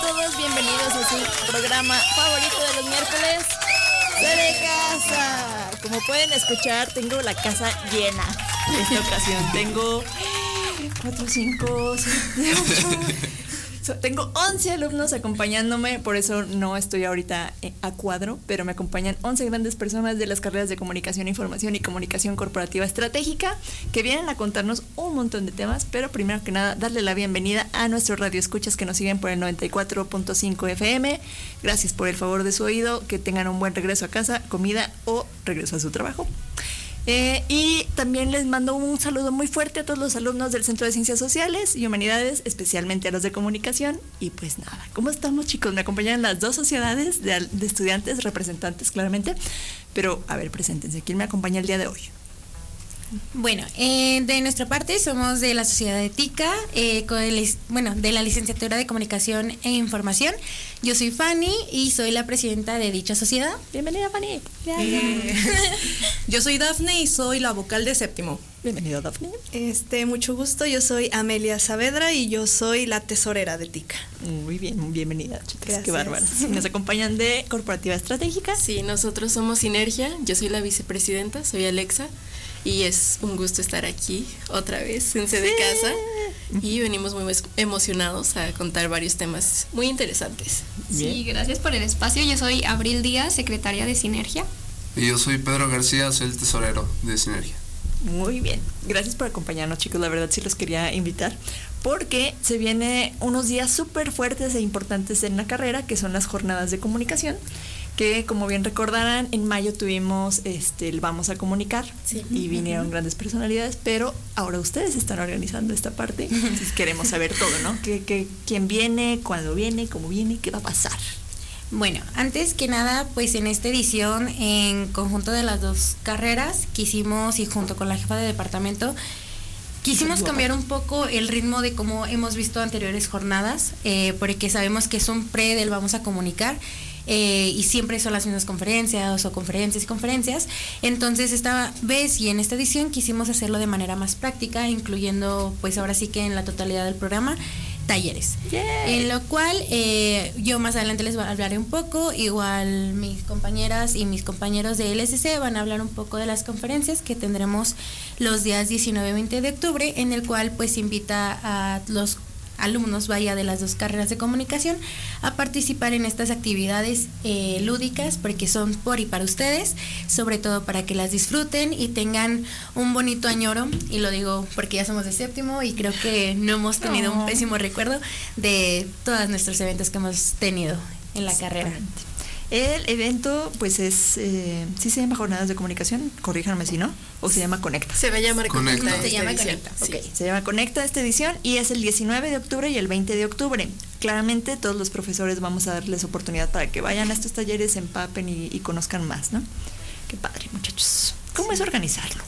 todos, bienvenidos a su programa favorito de los miércoles, de casa. Como pueden escuchar, tengo la casa llena en esta ocasión. Tengo 4, 5, 7, 8... Tengo 11 alumnos acompañándome, por eso no estoy ahorita a cuadro, pero me acompañan 11 grandes personas de las carreras de Comunicación, Información y Comunicación Corporativa Estratégica, que vienen a contarnos un montón de temas, pero primero que nada, darle la bienvenida a nuestros radioescuchas que nos siguen por el 94.5 FM. Gracias por el favor de su oído, que tengan un buen regreso a casa, comida o regreso a su trabajo. Y también les mando un saludo muy fuerte a todos los alumnos del Centro de Ciencias Sociales y Humanidades, especialmente a los de Comunicación. Y pues nada, ¿cómo estamos, chicos? Me acompañan las dos sociedades de estudiantes, representantes claramente, pero a ver, preséntense. ¿Quién me acompaña el día de hoy? Bueno, de nuestra parte somos de la Sociedad de TICA, de la Licenciatura de Comunicación e Información. Yo soy Fanny y soy la presidenta de dicha sociedad. Bienvenida, Fanny. Yo soy Dafne y soy la vocal de séptimo. Bienvenida, Dafne. Mucho gusto, yo soy Amelia Saavedra y yo soy la tesorera de TICA. Muy bien, bienvenida, chicas. Gracias. Qué bárbaras. Nos acompañan de Corporativa Estratégica. Sí, nosotros somos Sinergia, yo soy la vicepresidenta, soy Alexa. Y es un gusto estar aquí otra vez en sede casa y venimos muy emocionados a contar varios temas muy interesantes. Bien. Sí, gracias por el espacio. Yo soy Abril Díaz, secretaria de Sinergia. Y yo soy Pedro García, soy el tesorero de Sinergia. Muy bien, gracias por acompañarnos, chicos. La verdad sí los quería invitar porque se vienen unos días súper fuertes e importantes en la carrera, que son las jornadas de comunicación, que como bien recordarán, en mayo tuvimos el Vamos a Comunicar, sí, y vinieron grandes personalidades, pero ahora ustedes están organizando esta parte. Entonces queremos saber todo, ¿no? ¿Quién viene, cuándo viene, cómo viene, qué va a pasar? Bueno, antes que nada, pues en esta edición, en conjunto de las dos carreras, quisimos, y junto con la jefa de departamento, quisimos cambiar un poco el ritmo de cómo hemos visto anteriores jornadas, porque sabemos que es un pre del Vamos a Comunicar, y siempre son las mismas conferencias o conferencias. Entonces esta vez y en esta edición quisimos hacerlo de manera más práctica, incluyendo pues ahora sí que en la totalidad del programa talleres. Yeah. En lo cual yo más adelante les hablaré un poco, igual mis compañeras y mis compañeros de LSC van a hablar un poco de las conferencias que tendremos los días 19 y 20 de octubre, en el cual pues invita a los alumnos de las dos carreras de comunicación a participar en estas actividades lúdicas, porque son por y para ustedes, sobre todo para que las disfruten y tengan un bonito añoro, y lo digo porque ya somos de séptimo y creo que no hemos tenido un pésimo recuerdo de todos nuestros eventos que hemos tenido en la carrera. El evento, pues es, ¿sí se llama Jornadas de Comunicación? Corríjanme si no, o se llama Conecta. Se va a llamar Conecta. Se llama Conecta. Sí. Ok, se llama Conecta esta edición y es el 19 de octubre y el 20 de octubre. Claramente todos los profesores vamos a darles oportunidad para que vayan a estos talleres, se empapen y conozcan más, ¿no? Qué padre, muchachos. ¿Cómo es organizarlo?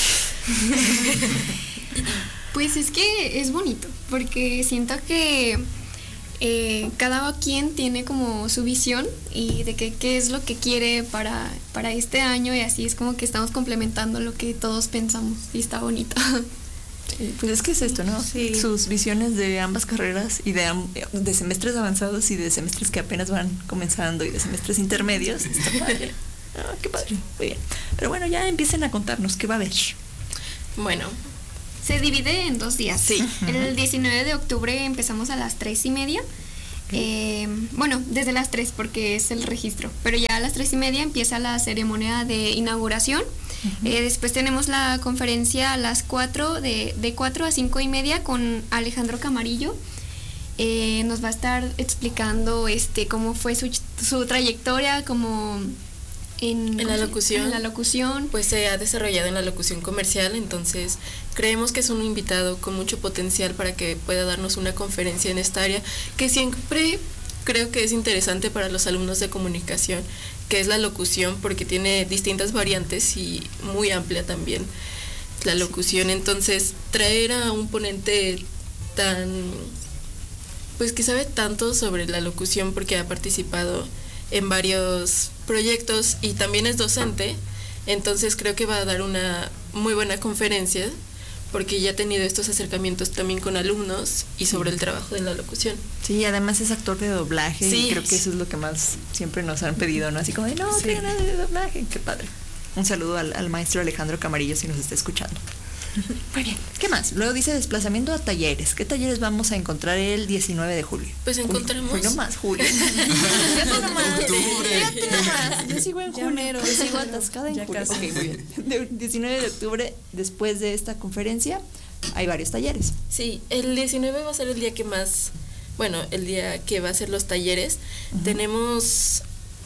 Pues es que es bonito, porque siento que cada quien tiene como su visión y de qué es lo que quiere para este año, y así es como que estamos complementando lo que todos pensamos y está bonito. Sí, pues es que es esto, ¿no? Sí. Sus visiones de ambas carreras y de semestres avanzados y de semestres que apenas van comenzando y de semestres intermedios. Está padre. Ah, qué padre. Muy bien. Pero bueno, ya empiecen a contarnos qué va a haber. Bueno, Se divide en 2 días. Sí. El 19 de octubre empezamos a las 3:30. Bueno, desde las 3 porque es el registro, pero ya a las 3:30 empieza la ceremonia de inauguración. Después tenemos la conferencia a las 4, de 4 a 5:30 con Alejandro Camarillo. Nos va a estar explicando cómo fue su trayectoria como en la locución. En la locución. Pues se ha desarrollado en la locución comercial, entonces creemos que es un invitado con mucho potencial para que pueda darnos una conferencia en esta área, que siempre creo que es interesante para los alumnos de comunicación, que es la locución, porque tiene distintas variantes y muy amplia también la locución. Entonces traer a un ponente pues que sabe tanto sobre la locución, porque ha participado en varios proyectos y también es docente, entonces creo que va a dar una muy buena conferencia porque ya he tenido estos acercamientos también con alumnos y sobre el trabajo de la locución. Sí, además es actor de doblaje Sí. y creo que eso es lo que más siempre nos han pedido, ¿no? Así como de, no, sí, de doblaje, qué padre. Un saludo al maestro Alejandro Camarillo si nos está escuchando. Muy bien, ¿qué más? Luego dice desplazamiento a talleres. ¿Qué talleres vamos a encontrar el 19 de julio? Pues encontramos... Uy, no más, julio. Fíjate nomás. Octubre. Fíjate nomás. Yo sigo en junio. Yo sigo atascada en julio. Ok, muy bien. 19 de octubre, después de esta conferencia, hay varios talleres. Sí, el 19 va a ser el día que más, bueno, el día que va a ser los talleres. Tenemos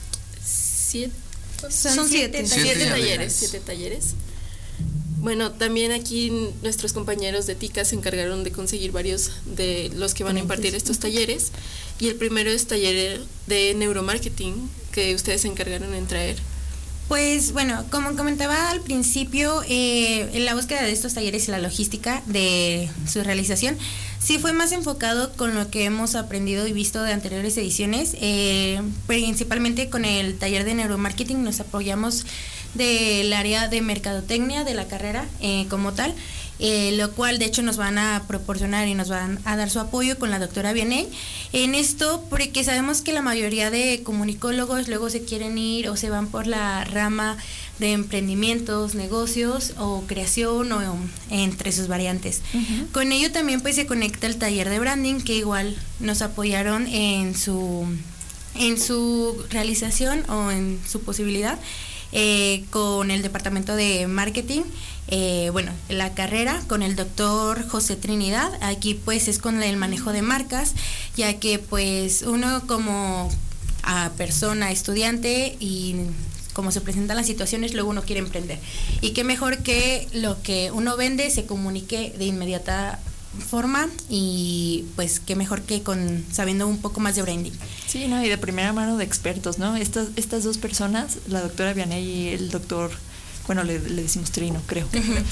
Son siete talleres. 7 talleres. Bueno, también aquí nuestros compañeros de TICA se encargaron de conseguir varios de los que van a impartir estos talleres. Y el primero es taller de neuromarketing, que ustedes se encargaron en traer. Pues bueno, como comentaba al principio, en la búsqueda de estos talleres y la logística de su realización, sí fue más enfocado con lo que hemos aprendido y visto de anteriores ediciones. Principalmente con el taller de neuromarketing nos apoyamos del área de mercadotecnia de la carrera como tal, lo cual de hecho nos van a proporcionar y nos van a dar su apoyo con la doctora Vianey en esto, porque sabemos que la mayoría de comunicólogos luego se quieren ir o se van por la rama de emprendimientos, negocios o creación o entre sus variantes. Con ello también pues se conecta el taller de branding, que igual nos apoyaron en su realización o en su posibilidad. Con el departamento de marketing, la carrera con el doctor José Trinidad. Aquí pues es con el manejo de marcas, ya que pues uno como persona, estudiante y como se presentan las situaciones, luego uno quiere emprender. Y qué mejor que lo que uno vende se comunique de inmediata forma, y pues qué mejor que sabiendo un poco más de branding. Sí, no, y de primera mano de expertos, ¿no? Estas dos personas, la doctora Vianey y el doctor, bueno, le decimos Trino, creo.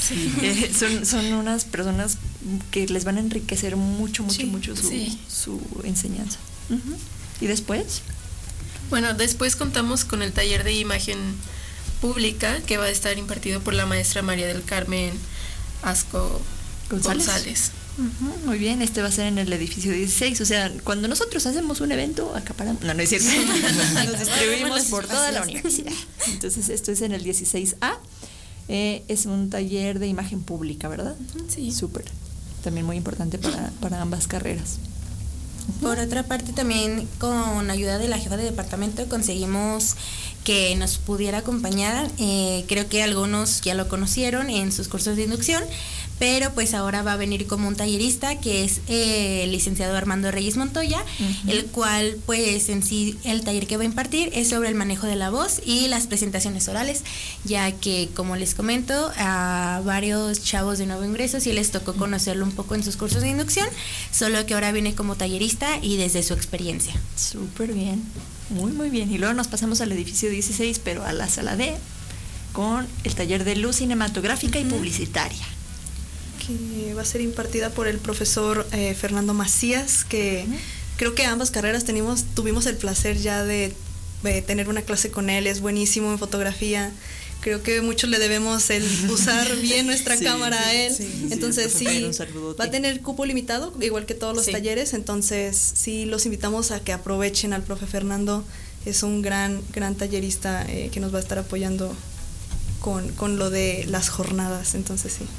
Son unas personas que les van a enriquecer mucho su enseñanza. ¿Y después? Bueno, después contamos con el taller de imagen pública, que va a estar impartido por la maestra María del Carmen Asco González. Muy bien, este va a ser en el edificio 16, o sea, cuando nosotros hacemos un evento, acaparamos, no es cierto, nos distribuimos por toda la universidad. Entonces esto es en el 16A, es un taller de imagen pública, ¿verdad? Sí. Súper, también muy importante para ambas carreras. Por otra parte, también con ayuda de la jefa de departamento conseguimos que nos pudiera acompañar. Creo que algunos ya lo conocieron en sus cursos de inducción, pero pues ahora va a venir como un tallerista, que es el licenciado Armando Reyes Montoya, el cual pues en sí el taller que va a impartir es sobre el manejo de la voz y las presentaciones orales, ya que como les comento a varios chavos de nuevo ingreso sí les tocó conocerlo un poco en sus cursos de inducción, solo que ahora viene como tallerista y desde su experiencia. Súper bien, muy bien. Y luego nos pasamos al edificio 16, pero a la sala D, con el taller de luz cinematográfica y publicitaria, que va a ser impartida por el profesor Fernando Macías, que creo que ambas carreras tuvimos el placer ya de tener una clase con él. Es buenísimo en fotografía. Creo que mucho le debemos el usar bien nuestra cámara a él. Entonces sí, va a tener cupo limitado, igual que todos los talleres. Entonces sí, los invitamos a que aprovechen al profe Fernando. Es un gran tallerista que nos va a estar apoyando con lo de las jornadas. Entonces sí.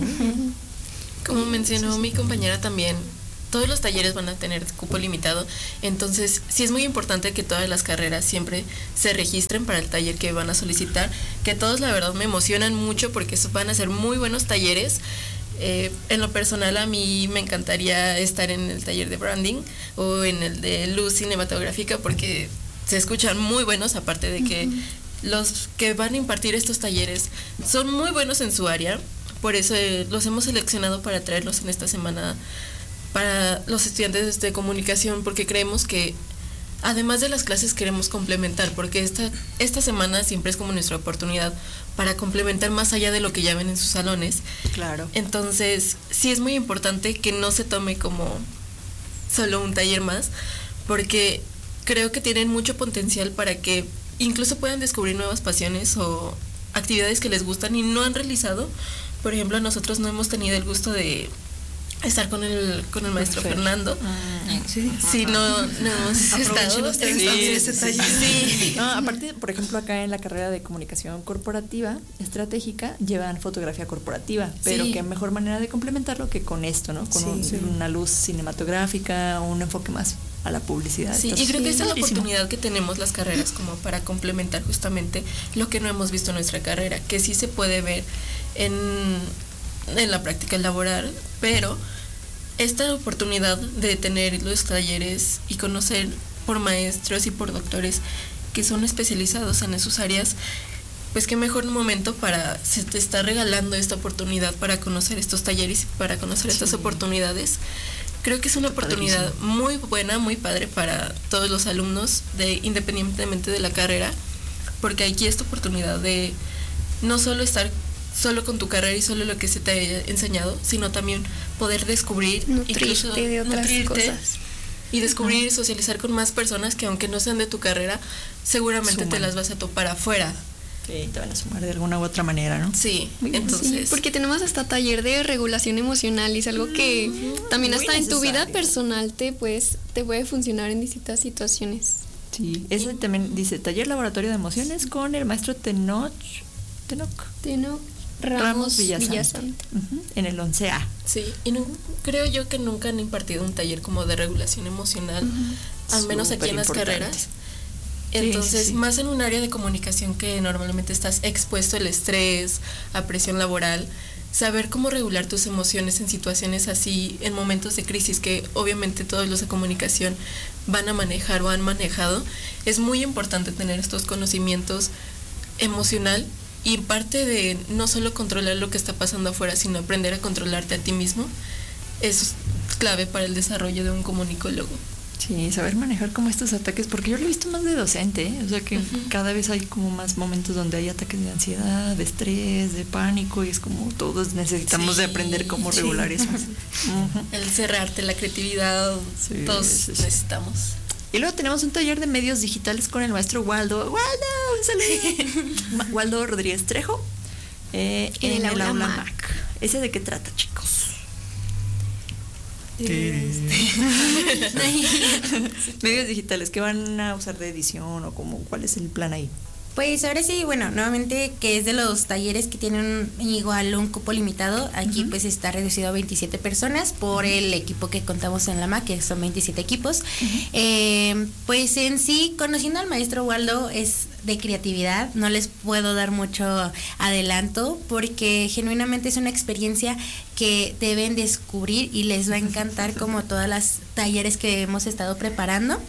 Como mencionó mi compañera también, todos los talleres van a tener cupo limitado, entonces sí es muy importante que todas las carreras siempre se registren para el taller que van a solicitar, que todos la verdad me emocionan mucho porque van a ser muy buenos talleres. En lo personal a mí me encantaría estar en el taller de branding o en el de luz cinematográfica, porque se escuchan muy buenos, aparte de que los que van a impartir estos talleres son muy buenos en su área. Por eso los hemos seleccionado para traerlos en esta semana para los estudiantes de comunicación, porque creemos que además de las clases queremos complementar, porque esta semana siempre es como nuestra oportunidad para complementar más allá de lo que ya ven en sus salones. Claro. Entonces sí es muy importante que no se tome como solo un taller más, porque creo que tienen mucho potencial para que incluso puedan descubrir nuevas pasiones o actividades que les gustan y no han realizado. Por ejemplo, nosotros no hemos tenido el gusto de estar con el maestro Fernando. Sí, no hemos estado. No, aparte, por ejemplo, acá en la carrera de comunicación corporativa estratégica llevan fotografía corporativa, pero qué mejor manera de complementarlo que con esto, ¿no? Con una luz cinematográfica, un enfoque más a la publicidad. Sí, y creo que esa es la oportunidad que tenemos las carreras como para complementar justamente lo que no hemos visto en nuestra carrera, que sí se puede ver en la práctica laboral, pero esta oportunidad de tener los talleres y conocer por maestros y por doctores que son especializados en esas áreas, pues qué mejor momento se te está regalando esta oportunidad para conocer estos talleres y para conocer estas oportunidades. Creo que es una oportunidad muy buena, muy padre para todos los alumnos, independientemente de la carrera, porque aquí esta oportunidad de no solo estar solo con tu carrera y solo lo que se te haya enseñado, sino también poder descubrir, nutrirte de otras cosas. Y descubrir y socializar con más personas que aunque no sean de tu carrera, seguramente te las vas a topar afuera. Sí, te van a sumar de alguna u otra manera, ¿no? Sí, entonces. Sí, porque tenemos hasta taller de regulación emocional y es algo que también hasta en tu vida personal te puede funcionar en distintas situaciones. Sí, eso también dice taller laboratorio de emociones con el maestro Tenoch Ramos Villasante. En el 11A. Sí, y creo yo que nunca han impartido un taller como de regulación emocional, al menos aquí en las carreras. Entonces, más en un área de comunicación que normalmente estás expuesto al estrés, a presión laboral, saber cómo regular tus emociones en situaciones así, en momentos de crisis que obviamente todos los de comunicación van a manejar o han manejado, es muy importante tener estos conocimientos emocional. Y parte de no solo controlar lo que está pasando afuera, sino aprender a controlarte a ti mismo, es clave para el desarrollo de un comunicólogo. Sí, saber manejar como estos ataques, porque yo lo he visto más de docente, ¿eh? O sea que cada vez hay como más momentos donde hay ataques de ansiedad, de estrés, de pánico, y es como todos necesitamos de aprender cómo regular eso. El cerrarte, la creatividad, todos necesitamos. Y luego tenemos un taller de medios digitales con el maestro Waldo. Un saludo. Waldo Rodríguez Trejo. En el aula Mac. ¿Ese de qué trata, chicos? Medios digitales, ¿qué van a usar de edición o cuál es el plan ahí? Pues ahora sí, bueno, nuevamente que es de los talleres que tienen igual un cupo limitado, aquí pues está reducido a 27 personas por el equipo que contamos en la MAC, que son 27 equipos. Pues en sí, conociendo al maestro Waldo es de creatividad, no les puedo dar mucho adelanto porque genuinamente es una experiencia que deben descubrir y les va a encantar como todas las talleres que hemos estado preparando.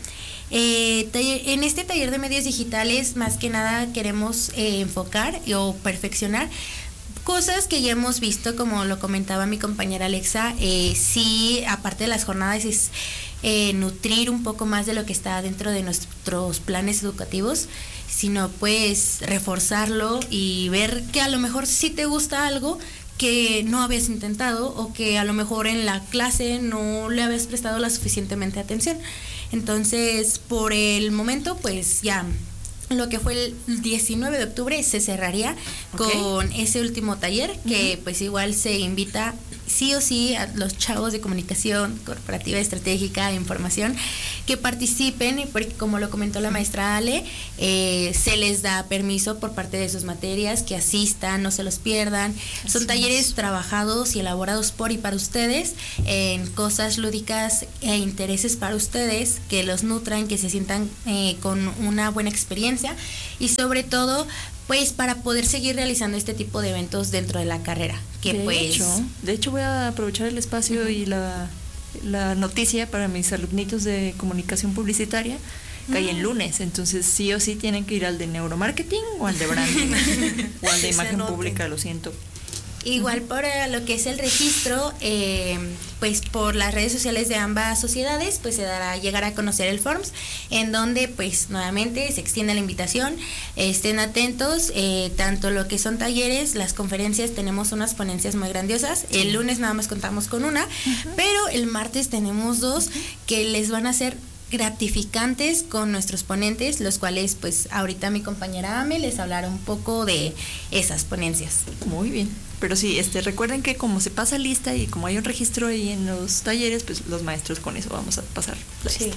En este taller de medios digitales más que nada queremos enfocar o perfeccionar cosas que ya hemos visto, como lo comentaba mi compañera Alexa. Sí, aparte de las jornadas es nutrir un poco más de lo que está dentro de nuestros planes educativos, sino pues reforzarlo y ver que a lo mejor sí te gusta algo que no habías intentado o que a lo mejor en la clase no le habías prestado la suficientemente atención. Entonces, por el momento, pues ya lo que fue el 19 de octubre se cerraría con ese último taller, que pues igual se invita sí o sí a los chavos de comunicación corporativa, estratégica, información, que participen, porque como lo comentó la maestra Ale, se les da permiso por parte de sus materias, que asistan, no se los pierdan. Son talleres trabajados y elaborados por y para ustedes, en cosas lúdicas e intereses para ustedes, que los nutran, que se sientan con una buena experiencia y sobre todo pues para poder seguir realizando este tipo de eventos dentro de la carrera. Que de hecho voy a aprovechar el espacio y la noticia para mis alumnitos de comunicación publicitaria, que hay en lunes, entonces sí o sí tienen que ir al de neuromarketing o al de branding o al de imagen pública, lo siento. Igual por lo que es el registro, pues por las redes sociales de ambas sociedades, pues se dará llegar a conocer el Forms, en donde pues nuevamente se extiende la invitación, estén atentos, tanto lo que son talleres, las conferencias, tenemos unas ponencias muy grandiosas, el lunes nada más contamos con una, pero el martes tenemos dos que les van a hacer gratificantes con nuestros ponentes, los cuales pues ahorita mi compañera Ame les hablará un poco de esas ponencias. Muy bien. Pero sí, recuerden que como se pasa lista y como hay un registro ahí en los talleres, pues los maestros con eso vamos a pasar la lista.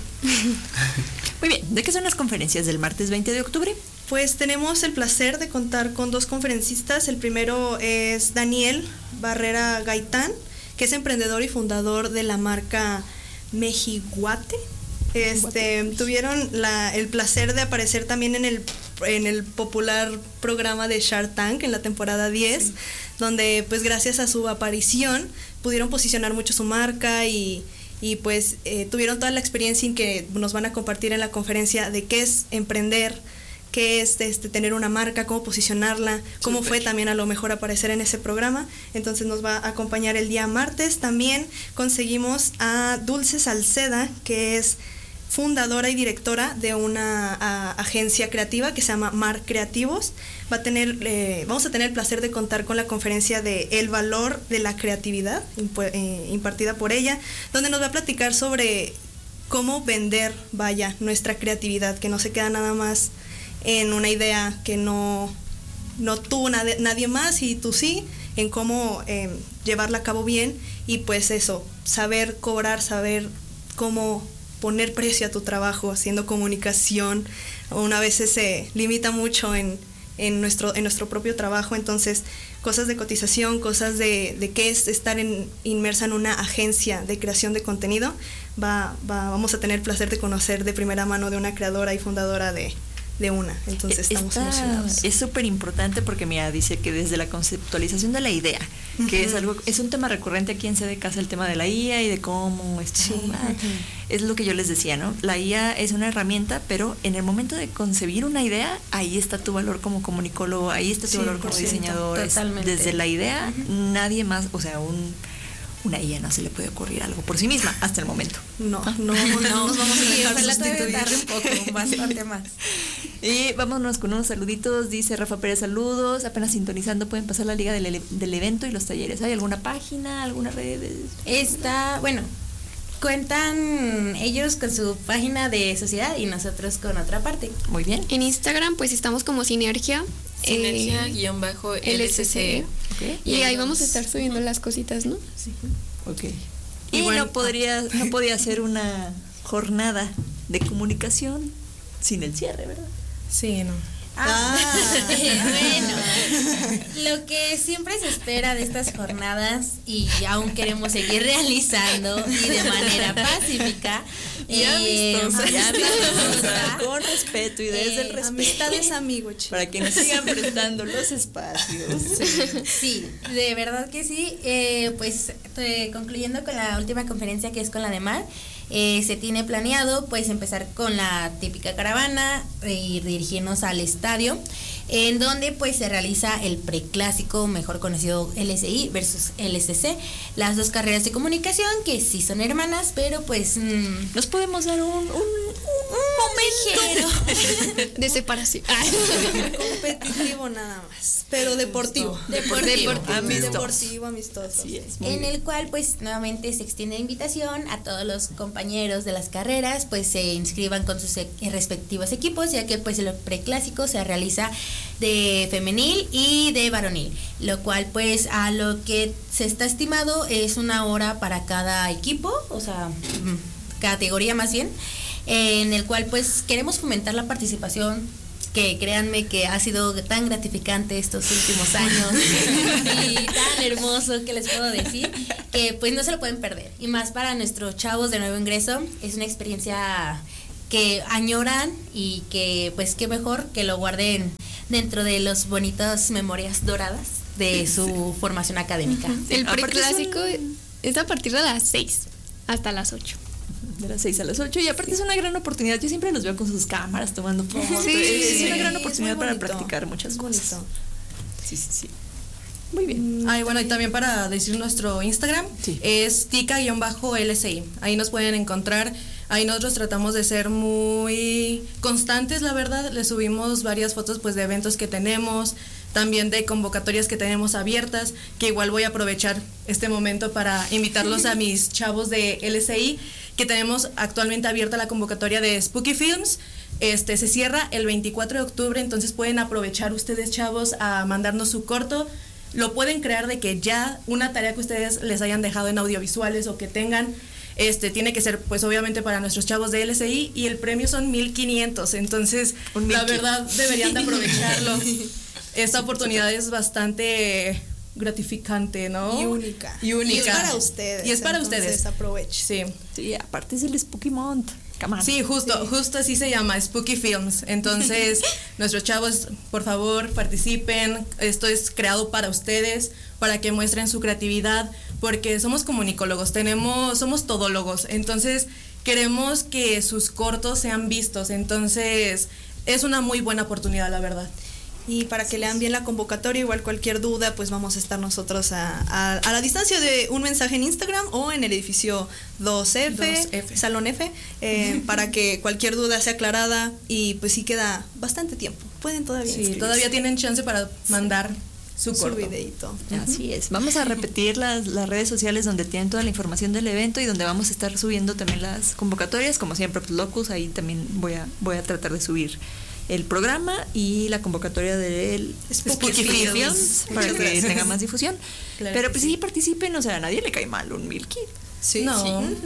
Muy bien. ¿De qué son las conferencias del martes 20 de octubre? Pues tenemos el placer de contar con 2 conferencistas. El primero es Daniel Barrera Gaitán, que es emprendedor y fundador de la marca Mejiguate. Tuvieron el placer de aparecer también en el popular programa de Shark Tank en la temporada 10, donde pues gracias a su aparición pudieron posicionar mucho su marca y pues tuvieron toda la experiencia en que nos van a compartir en la conferencia de qué es emprender, qué es tener una marca, cómo posicionarla, cómo fue también a lo mejor aparecer en ese programa. Entonces nos va a acompañar el día martes. También conseguimos a Dulce Salceda, que es fundadora y directora de una agencia creativa que se llama Mar Creativos. Vamos a tener el placer de contar con la conferencia de El Valor de la Creatividad, impartida por ella, donde nos va a platicar sobre cómo vender, nuestra creatividad, que no se queda nada más en una idea que no tuvo nadie más y tú sí, en cómo llevarla a cabo bien y pues eso, saber cobrar, saber cómo poner precio a tu trabajo, haciendo comunicación. Una vez se limita mucho en nuestro propio trabajo, entonces cosas de cotización, cosas de qué es estar inmersa en una agencia de creación de contenido, vamos a tener el placer de conocer de primera mano de una creadora y fundadora de una, entonces estamos emocionados. Es súper importante porque mira, dice que desde la conceptualización de la idea, que es un tema recurrente aquí en CDCasa, el tema de la IA y de cómo es lo que yo les decía, ¿no? La IA es una herramienta, pero en el momento de concebir una idea, ahí está tu valor como comunicólogo, ahí está tu valor como diseñador. Desde la idea, nadie más, o sea, una IA no se le puede ocurrir algo por sí misma hasta el momento. No nos vamos a dejar sustituir. Un poco, bastante más. Y vámonos con unos saluditos. Dice Rafa Pérez, saludos. Apenas sintonizando, pueden pasar la liga del evento y los talleres. ¿Hay alguna página, alguna red? Cuentan ellos con su página de sociedad y nosotros con otra parte. Muy bien. En Instagram pues estamos como Sinergia. Sinergia-LSC. Okay. Y ahí vamos a estar subiendo las cositas, ¿no? Sí. Ok. Y bueno, no podía ser una jornada de comunicación sin el cierre, ¿verdad? Sí, no. Bueno, lo que siempre se espera de estas jornadas y aún queremos seguir realizando y de manera pacífica, amistosa, con respeto y desde el respeto. Amistades amigos, para que nos sigan prestando los espacios. Sí, de verdad que sí. Concluyendo con la última conferencia, que es con la de Mar, se tiene planeado pues empezar con la típica caravana y dirigirnos al estadio, en donde pues se realiza el preclásico, mejor conocido LSI versus LSC, las dos carreras de comunicación que sí son hermanas, pero pues nos podemos dar un momento de separación. Competitivo nada más, pero deportivo. Amistoso. Así es, en el cual pues nuevamente se extiende la invitación a todos los compañeros de las carreras, pues se inscriban con sus respectivos equipos, ya que pues el preclásico se realiza de femenil y de varonil, lo cual pues a lo que se está estimado es 1 hora para cada equipo, o sea, categoría más bien, en el cual pues queremos fomentar la participación, que créanme que ha sido tan gratificante estos últimos años y tan hermoso, que les puedo decir, que pues no se lo pueden perder, y más para nuestros chavos de nuevo ingreso. Es una experiencia que añoran y que pues qué mejor que lo guarden dentro de las bonitas memorias doradas de su formación académica. El preclásico es a partir de las 6 hasta las 8. De las 6 a las 8, y aparte es una gran oportunidad. Yo siempre los veo con sus cámaras tomando fotos. Es una gran oportunidad para practicar muchas cosas. Sí. Muy bien. Bueno, y también para decir nuestro Instagram, es tica_LSI. Ahí nos pueden encontrar. Ahí nosotros tratamos de ser muy constantes, la verdad. Les subimos varias fotos pues de eventos que tenemos, también de convocatorias que tenemos abiertas, que igual voy a aprovechar este momento para invitarlos a mis chavos de LSI, que tenemos actualmente abierta la convocatoria de Spooky Films. Se cierra el 24 de octubre, entonces pueden aprovechar ustedes, chavos, a mandarnos su corto. Lo pueden crear de que ya una tarea que ustedes les hayan dejado en audiovisuales o que tengan, tiene que ser pues obviamente para nuestros chavos de LSI, y el premio son 1,500, entonces la verdad deberían de aprovecharlo. Esta oportunidad es bastante gratificante, ¿no? Y única. Y única. Y es para ustedes. Y es para ustedes. Aprovechen. Sí. Sí, aparte es el Spooky Month. Sí, justo así se llama, Spooky Films. Entonces, nuestros chavos, por favor, participen. Esto es creado para ustedes, para que muestren su creatividad, porque somos comunicólogos, somos todólogos. Entonces, queremos que sus cortos sean vistos. Entonces, es una muy buena oportunidad, la verdad. Y para que lean bien la convocatoria, igual cualquier duda, pues vamos a estar nosotros a la distancia de un mensaje en Instagram o en el edificio 2F. Salón F, para que cualquier duda sea aclarada, y pues sí queda bastante tiempo. Pueden todavía inscribirse. Todavía tienen chance para mandar su corto. Videito. Así es. Vamos a repetir las redes sociales donde tienen toda la información del evento y donde vamos a estar subiendo también las convocatorias. Como siempre, pues Locus, ahí también voy a tratar de subir el programa y la convocatoria del Spooky Films para que tenga más difusión. Claro. Pero pues sí, participen, o sea, a nadie le cae mal un Milky. Sí, no. sí.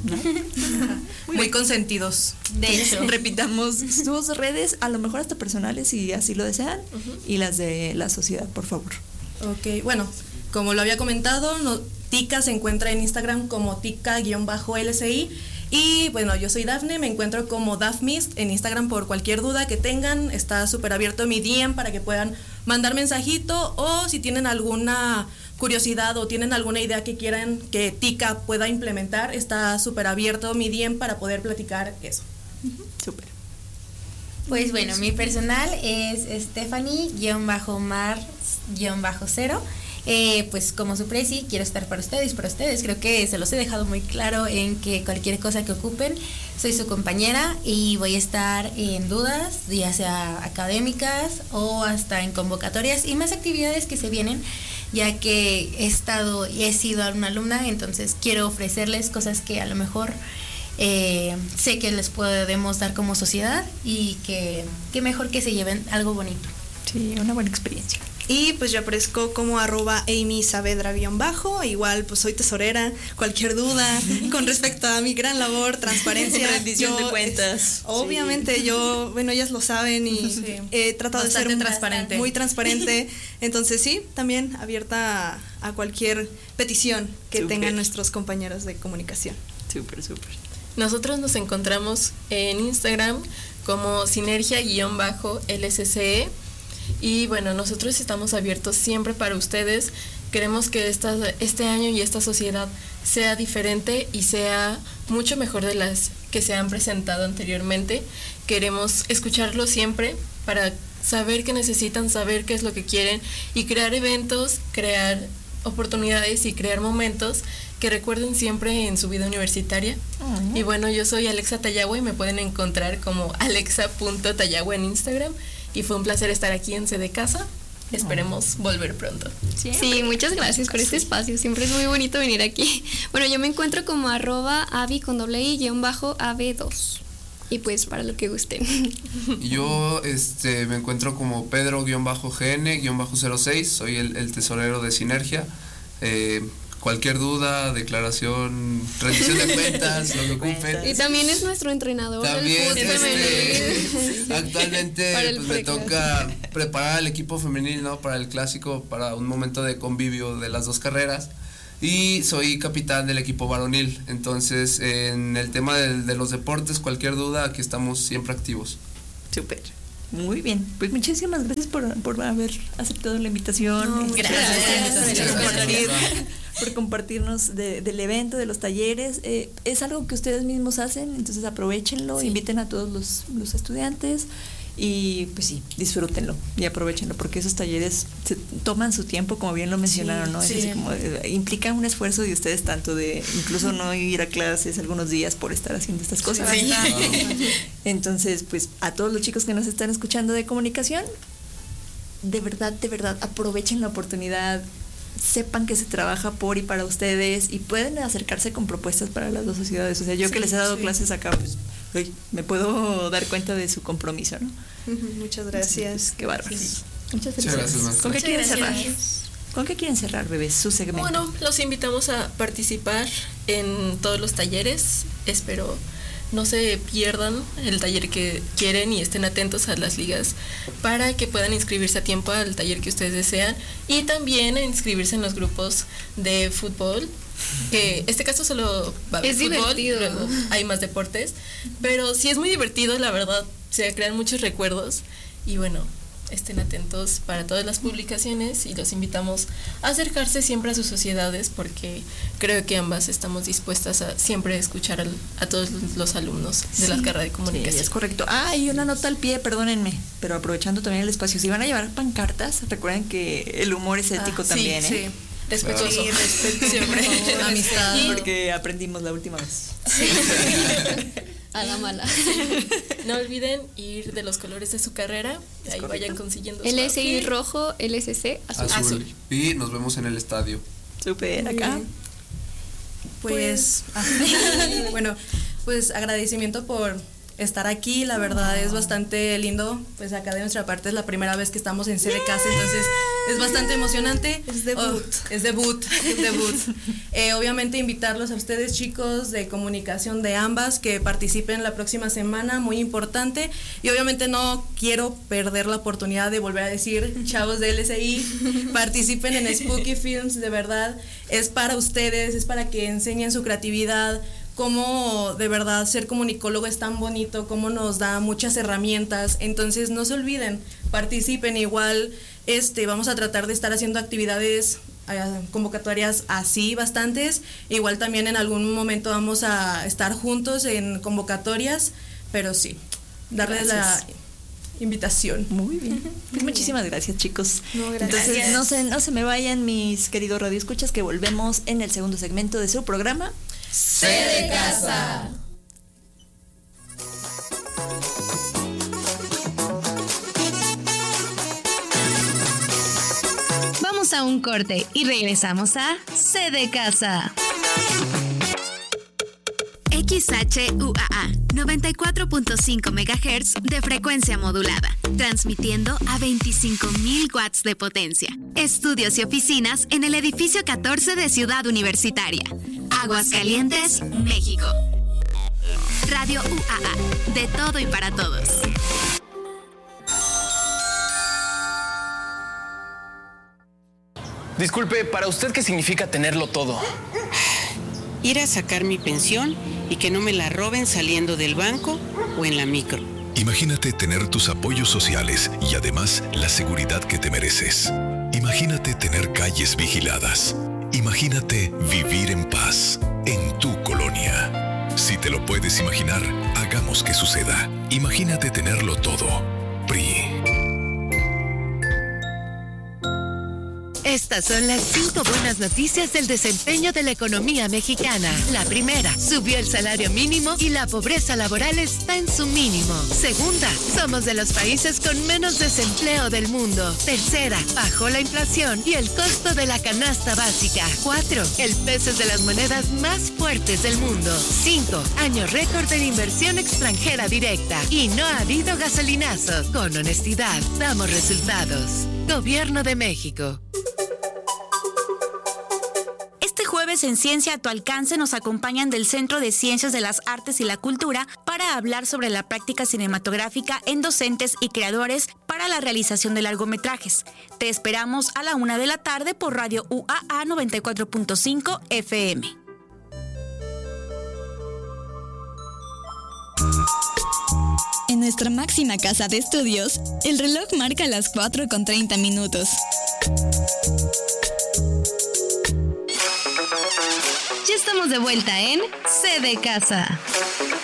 Muy consentidos. De hecho, repitamos sus redes, a lo mejor hasta personales si así lo desean, y las de la sociedad, por favor. Ok, bueno, como lo había comentado, Tika se encuentra en Instagram como tika_lsi. Y bueno, yo soy Dafne, me encuentro como Dafmist en Instagram por cualquier duda que tengan. Está súper abierto mi DM para que puedan mandar mensajito, o si tienen alguna curiosidad o tienen alguna idea que quieran que Tika pueda implementar, está súper abierto mi DM para poder platicar eso. Súper. Pues bueno, mi personal es Stephanie_Mar_0. Pues como su presi, quiero estar para ustedes. Creo que se los he dejado muy claro en que cualquier cosa que ocupen, soy su compañera y voy a estar en dudas, ya sea académicas o hasta en convocatorias y más actividades que se vienen, ya que he estado y he sido una alumna, entonces quiero ofrecerles cosas que a lo mejor sé que les podemos dar como sociedad, y que mejor que se lleven algo bonito. Sí, una buena experiencia. Y pues yo aparezco como @AmySaavedra_, igual pues soy tesorera, cualquier duda con respecto a mi gran labor, transparencia, rendición de cuentas. Obviamente yo, bueno, ellas lo saben, y he tratado bastante de ser transparente. muy transparente, entonces sí, también abierta a cualquier petición que tengan nuestros compañeros de comunicación. Súper. Nosotros nos encontramos en Instagram como Sinergia_LSCE. Y bueno, nosotros estamos abiertos siempre para ustedes. Queremos que este año y esta sociedad sea diferente y sea mucho mejor de las que se han presentado anteriormente. Queremos escucharlos siempre para saber qué necesitan, saber qué es lo que quieren, y crear eventos, crear oportunidades y crear momentos que recuerden siempre en su vida universitaria. Y bueno, yo soy Alexa Tayagua y me pueden encontrar como alexa.tayagua en Instagram. Y fue un placer estar aquí en Sede Casa. Esperemos volver pronto. Sí, muchas gracias por este espacio. Siempre es muy bonito venir aquí. Bueno, yo me encuentro como @avi_ab2. Y pues para lo que gusten. Yo me encuentro como Pedro_GN_06. Soy el tesorero de Sinergia. Cualquier duda, declaración, rendición de cuentas, lo que ocupen. Y también es nuestro entrenador También, del fútbol femenil. actualmente pues, me toca preparar al equipo femenil, ¿no? Para el clásico, para un momento de convivio de las dos carreras. Y soy capitán del equipo varonil. Entonces, en el tema de los deportes, cualquier duda, aquí estamos siempre activos. Súper. Muy bien, pues muchísimas gracias por haber aceptado la invitación. Gracias por compartirnos del evento, de los talleres. Es algo que ustedes mismos hacen, entonces aprovechenlo, inviten a todos los estudiantes y pues sí, disfrútenlo y aprovechenlo, porque esos talleres se toman su tiempo, como bien lo mencionaron, ¿no? Es así como, implica un esfuerzo de ustedes tanto de incluso no ir a clases algunos días por estar haciendo estas cosas. Entonces, pues a todos los chicos que nos están escuchando de comunicación, de verdad, aprovechen la oportunidad. sepan que se trabaja por y para ustedes y pueden acercarse con propuestas para las dos sociedades. O sea, yo que les he dado clases acá, pues me puedo dar cuenta de su compromiso, ¿no? Muchas gracias. Qué bárbaro. Sí. Muchas felicidades. ¿Con qué quieren cerrar? ¿Con qué quieren cerrar, bebés, su segmento? Bueno, los invitamos a participar en todos los talleres. Espero no se pierdan el taller que quieren y estén atentos a las ligas para que puedan inscribirse a tiempo al taller que ustedes desean y también a inscribirse en los grupos de fútbol. Que este caso solo va a haber fútbol, divertido. Luego hay más deportes, pero sí es muy divertido, la verdad, se crean muchos recuerdos y bueno, estén atentos para todas las publicaciones y los invitamos a acercarse siempre a sus sociedades porque creo que ambas estamos dispuestas a siempre escuchar a todos los alumnos de la carrera de comunicación. Sí, es correcto. Y una nota al pie, perdónenme, pero aprovechando también el espacio, si van a llevar pancartas, recuerden que el humor es ético también, sí. Respetuoso. Sí, respeto siempre. Amistad. Porque aprendimos la última vez. Sí. A la mala. No olviden ir de los colores de su carrera. Ahí correcto. Vayan consiguiendo su LSI rojo, LSC azul. Y nos vemos en el estadio. Súper, acá. Pues bueno, pues agradecimiento por estar aquí, la verdad es bastante lindo, pues acá de nuestra parte es la primera vez que estamos en sede casa, entonces es bastante emocionante. Es debut. Es debut. Obviamente invitarlos a ustedes, chicos de comunicación de ambas, que participen la próxima semana, muy importante, y obviamente no quiero perder la oportunidad de volver a decir, chavos de LSI, participen en Spooky Films, de verdad, es para ustedes, es para que enseñen su creatividad, cómo de verdad ser comunicólogo es tan bonito, cómo nos da muchas herramientas, entonces no se olviden, participen, igual vamos a tratar de estar haciendo actividades, convocatorias así bastantes, igual también en algún momento vamos a estar juntos en convocatorias, pero sí, darles la invitación. Muy bien. Pues muchísimas gracias, chicos. No, gracias. Entonces no se me vayan, mis queridos radioescuchas, que volvemos en el segundo segmento de su programa Sede Casa. Vamos a un corte y regresamos a Sede Casa. XHUAA 94.5 MHz de frecuencia modulada, transmitiendo a 25,000 watts de potencia. Estudios y oficinas en el edificio 14 de Ciudad Universitaria, Aguascalientes, México. Radio UAA, de todo y para todos. Disculpe, ¿para usted qué significa tenerlo todo? Ir a sacar mi pensión y que no me la roben saliendo del banco o en la micro. Imagínate tener tus apoyos sociales y además la seguridad que te mereces. Imagínate tener calles vigiladas. Imagínate vivir en paz en tu colonia. Si te lo puedes imaginar, hagamos que suceda. Imagínate tenerlo todo. PRI. Estas son las 5 buenas noticias del desempeño de la economía mexicana. La primera, subió el salario mínimo y la pobreza laboral está en su mínimo. Segunda, somos de los países con menos desempleo del mundo. Tercera, bajó la inflación y el costo de la canasta básica. 4, el peso es de las monedas más fuertes del mundo. 5, año récord de inversión extranjera directa. Y no ha habido gasolinazos. Con honestidad, damos resultados. Gobierno de México. Jueves en Ciencia a tu alcance nos acompañan del Centro de Ciencias de las Artes y la Cultura para hablar sobre la práctica cinematográfica en docentes y creadores para la realización de largometrajes. Te esperamos a la 1:00 p.m. por Radio UAA 94.5 FM. En nuestra máxima casa de estudios, el reloj marca las 4:30. Ya estamos de vuelta en Sede Casa.